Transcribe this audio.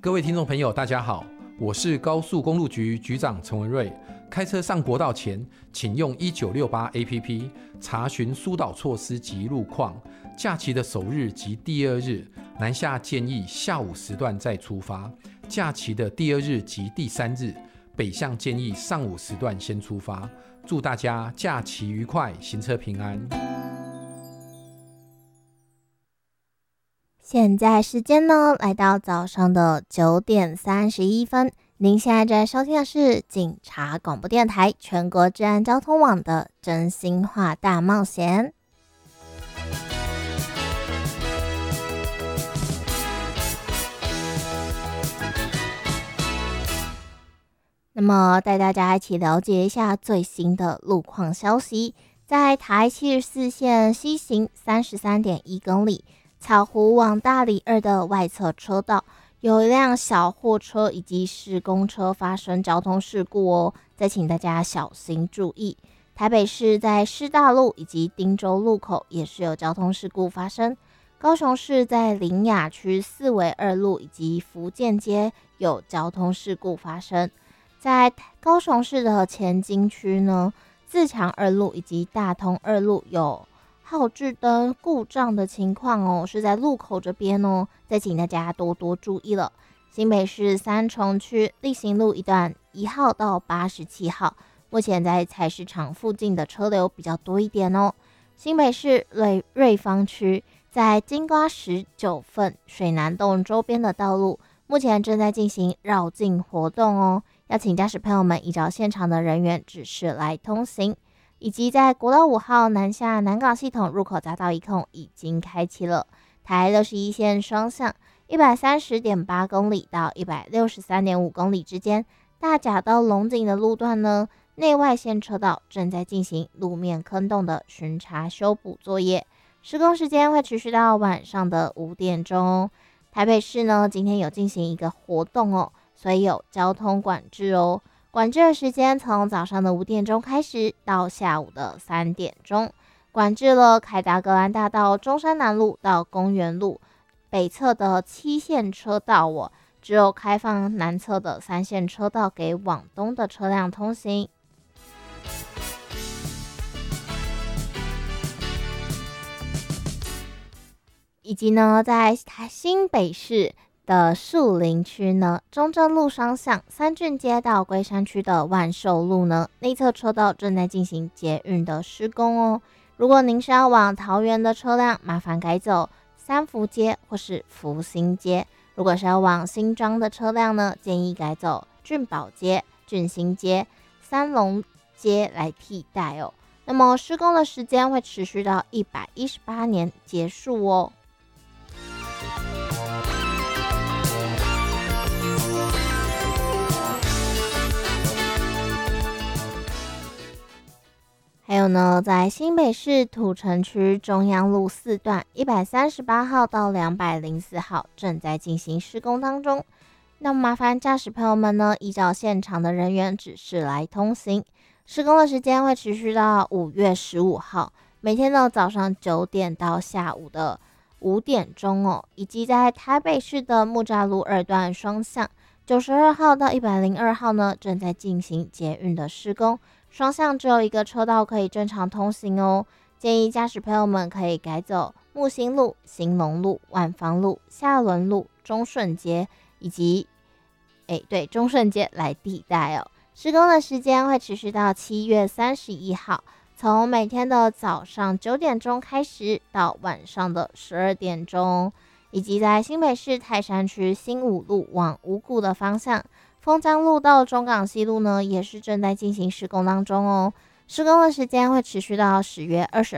各位听众朋友大家好，我是高速公路局局长陈文瑞。开车上国道前，请用1968 APP 查询疏导措施及路况。假期的首日及第二日，南下建议下午时段再出发；假期的第二日及第三日，北向建议上午时段先出发。祝大家假期愉快，行车平安。 现在时间呢，来到早上的9点31分。您现在在收听的是警察广播电台全国治安交通网的真心话大冒险。那么带大家一起了解一下最新的路况消息。在台74线西行 33.1 公里草湖往大里2的外侧车道，有一辆小货车以及施工车发生交通事故哦，再请大家小心注意。台北市在师大路以及汀州路口也是有交通事故发生。高雄市在苓雅区四维2路以及福建街有交通事故发生。在高雄市的前金区呢，自强2路以及大通2路有号志灯故障的情况哦，是在路口这边哦，再请大家多多注意了。新北市三重区力行路一段1号到87号，目前在菜市场附近的车流比较多一点哦。新北市瑞芳区在金瓜石9份水南洞周边的道路，目前正在进行绕境活动哦，要请驾驶朋友们依照现场的人员指示来通行。以及在国道5号南下南港系统入口匝道一控已经开启了，台61线双向 130.8 公里到 163.5 公里之间，大甲到龙井的路段呢，内外线车道正在进行路面坑洞的巡查修补作业，施工时间会持续到晚上的5点钟哦。台北市呢，今天有进行一个活动哦，所以有交通管制哦。管制的时间从早上的5点钟开始到下午的3点钟，管制了凯达格兰大道中山南路到公园路北侧的7线车道哦，只有开放南侧的3线车道给往东的车辆通行。以及呢，在新北市的树林区呢，中正路双向三郡街到龟山区的万寿路呢，内侧车道正在进行捷运的施工哦。如果您是要往桃园的车辆，麻烦改走三福街或是福兴街；如果是要往新庄的车辆呢，建议改走俊宝街、俊兴街、三龙街来替代哦。那么施工的时间会持续到118年结束哦。还有呢，在新北市土城区中央路4段138号到204号正在进行施工当中，那麻烦驾驶朋友们呢，依照现场的人员指示来通行。施工的时间会持续到5月15号，每天的早上9点到下午的5点钟哦。以及在台北市的木栅路2段双向92号到102号呢，正在进行捷运的施工。双向只有一个车道可以正常通行哦，建议驾驶朋友们可以改走木星路、兴隆路、万芳路、下仑路、中顺街以及中顺街来替代哦。施工的时间会持续到7月31号，从每天的早上9点钟开始到晚上的12点钟，以及在新北市泰山区新武路往五股的方向。丰江路到中港西路呢，也是正在进行施工当中哦。施工的时间会持续到10月22